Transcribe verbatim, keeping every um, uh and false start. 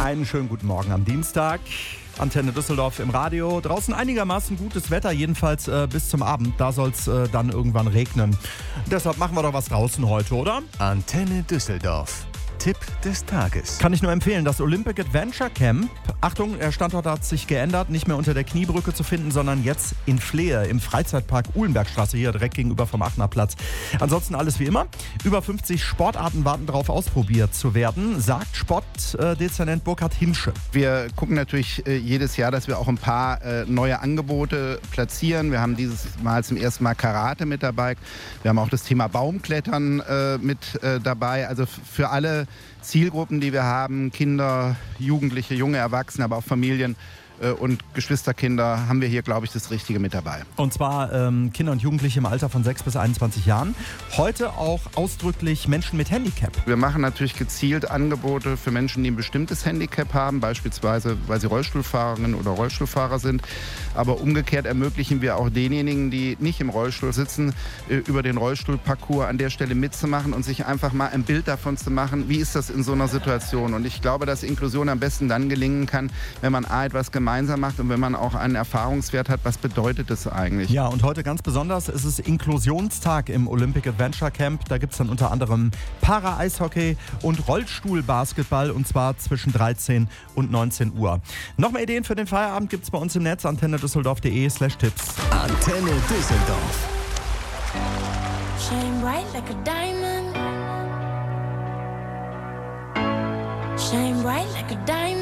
Einen schönen guten Morgen am Dienstag. Antenne Düsseldorf im Radio. Draußen einigermaßen gutes Wetter, jedenfalls äh, bis zum Abend. Da soll es äh, dann irgendwann regnen. Deshalb machen wir doch was draußen heute, oder? Antenne Düsseldorf. Tipp des Tages. Kann ich nur empfehlen, das Olympic Adventure Camp. Achtung, der Standort hat sich geändert, nicht mehr unter der Kniebrücke zu finden, sondern jetzt in Flehe im Freizeitpark Uhlenbergstraße, hier direkt gegenüber vom Aachner Platz. Ansonsten alles wie immer. Über fünfzig Sportarten warten darauf, ausprobiert zu werden, sagt Sportdezernent Burkhard Hinsche. Wir gucken natürlich äh, jedes Jahr, dass wir auch ein paar äh, neue Angebote platzieren. Wir haben dieses Mal zum ersten Mal Karate mit dabei. Wir haben auch das Thema Baumklettern äh, mit äh, dabei. Also f- für alle Zielgruppen, die wir haben, Kinder, Jugendliche, junge Erwachsene, aber auch Familien äh, und Geschwisterkinder, haben wir hier, glaube ich, das Richtige mit dabei. Und zwar ähm, Kinder und Jugendliche im Alter von sechs bis einundzwanzig Jahren. Heute auch ausdrücklich Menschen mit Handicap. Wir machen natürlich gezielt Angebote für Menschen, die ein bestimmtes Handicap haben, beispielsweise weil sie Rollstuhlfahrerinnen oder Rollstuhlfahrer sind. Aber umgekehrt ermöglichen wir auch denjenigen, die nicht im Rollstuhl sitzen, über den Rollstuhlparcours an der Stelle mitzumachen und sich einfach mal ein Bild davon zu machen, wie ist das in so einer Situation. Und ich glaube, dass Inklusion am besten dann gelingen kann, wenn man A, etwas gemeinsam macht und wenn man auch einen Erfahrungswert hat, was bedeutet das eigentlich. Ja, und heute ganz besonders ist es Inklusionstag im Olympic Adventure Camp. Da gibt es dann unter anderem Para-Eishockey und Rollstuhlbasketball, und zwar zwischen dreizehn und neunzehn Uhr. Noch mehr Ideen für den Feierabend gibt es bei uns im Netz, antenne düsseldorf punkt de slash Tipps. Antenne Düsseldorf. Shine bright like a diamond. Shine bright like a diamond.